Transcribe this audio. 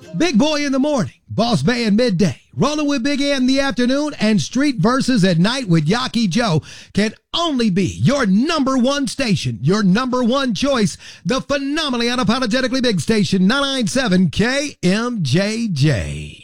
Big Boy in the morning, Boss Bay in midday, Rolling with Big A in the afternoon, and Street Verses at night with Yaki Joe can only be your number one station, your number one choice, the phenomenally unapologetically big station, 997 KMJJ.